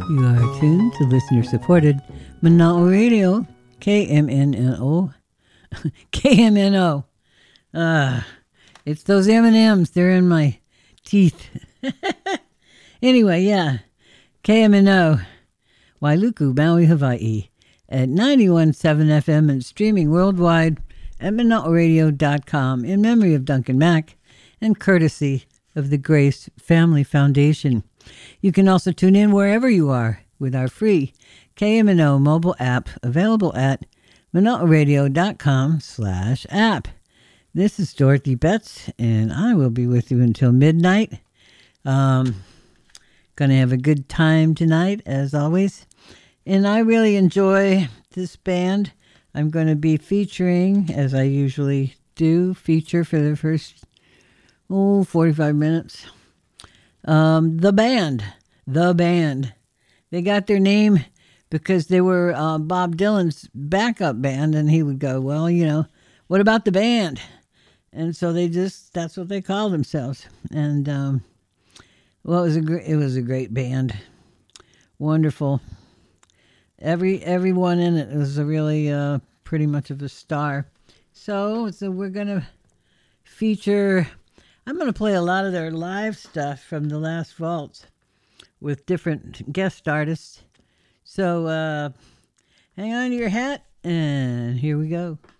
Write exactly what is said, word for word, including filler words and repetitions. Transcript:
You are tuned to listener-supported Manal Radio, K M N O. K M N O. Uh, it's those M and M's. They're in my teeth. Anyway, yeah. K M N O. Wailuku, Maui, Hawaii. At ninety-one point seven F M and streaming worldwide at manal radio dot com in memory of Duncan Mack and courtesy of the Grace Family Foundation. You can also tune in wherever you are with our free K M N O mobile app available at manal radio dot com slash app. This is Dorothy Betts, and I will be with you until midnight. Um, gonna have a good time tonight, as always. And I really enjoy this band. I'm going to be featuring, as I usually do, feature for the first, oh, forty-five minutes. Um, the band. The band. They got their name because they were uh, Bob Dylan's backup band, and he would go, well, you know, what about the band? And so they just, that's what they called themselves. And, um, well, it was a, gr- it was a great band. Wonderful. Every everyone in it was a really uh, pretty much of a star. So, so we're going to feature, I'm going to play a lot of their live stuff from the last Vaults with different guest artists. So uh, hang on to your hat, and here we go.